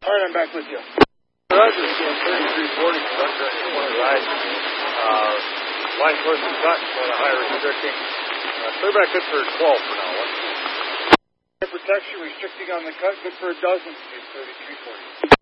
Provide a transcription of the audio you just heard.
All right, I'm back with you. Roger, again, 3340, conductor, one ride. Line course is cut, and a high restricting. Clear back good for 12 for now. Protection restricting on the cut, good for a dozen, 3340.